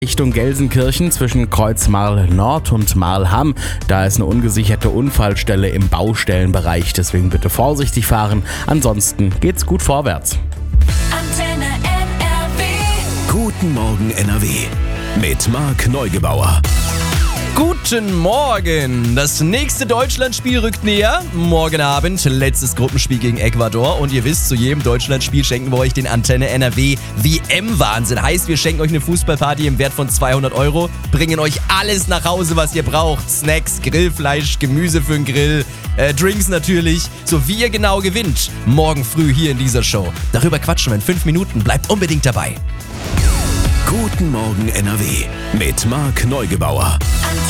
Richtung Gelsenkirchen zwischen Kreuzmarl Nord und Marlham. Da ist eine ungesicherte Unfallstelle im Baustellenbereich, deswegen bitte vorsichtig fahren. Ansonsten geht's gut vorwärts. Antenne NRW. Guten Morgen NRW mit Marc Neugebauer. Guten Morgen! Das nächste Deutschlandspiel rückt näher. Morgen Abend letztes Gruppenspiel gegen Ecuador. Und ihr wisst, zu jedem Deutschlandspiel schenken wir euch den Antenne NRW WM-Wahnsinn. Heißt, wir schenken euch eine Fußballparty im Wert von 200 €, bringen euch alles nach Hause, was ihr braucht. Snacks, Grillfleisch, Gemüse für den Grill, Drinks natürlich. So wie ihr genau gewinnt. Morgen früh hier in dieser Show. Darüber quatschen wir in 5 Minuten. Bleibt unbedingt dabei. Guten Morgen NRW mit Marc Neugebauer. Antenne